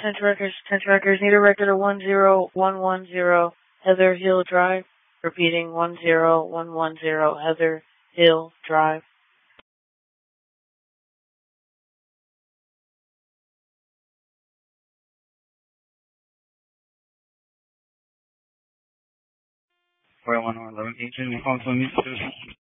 10 records, need a record of 10110 Heather Hill Drive. Repeating 10110 Heather Hill Drive. Royal 11 agent, call to music.